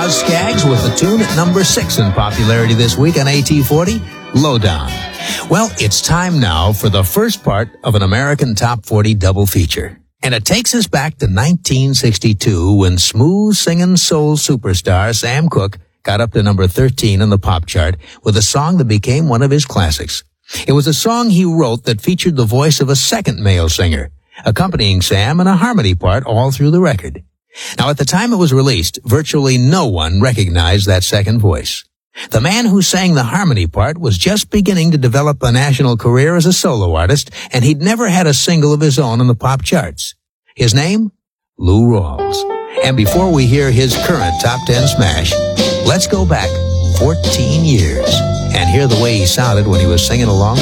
was Skaggs with the tune at number 6 in popularity this week on AT40, Lowdown. Well, it's time now for the first part of an American Top 40 double feature. And it takes us back to 1962 when smooth-singing soul superstar Sam Cooke got up to number 13 on the pop chart with a song that became one of his classics. It was a song he wrote that featured the voice of a second male singer, accompanying Sam in a harmony part all through the record. Now, at the time it was released, virtually no one recognized that second voice. The man who sang the harmony part was just beginning to develop a national career as a solo artist, and he'd never had a single of his own on the pop charts. His name? Lou Rawls. And before we hear his current top 10 smash, let's go back 14 years and hear the way he sounded when he was singing along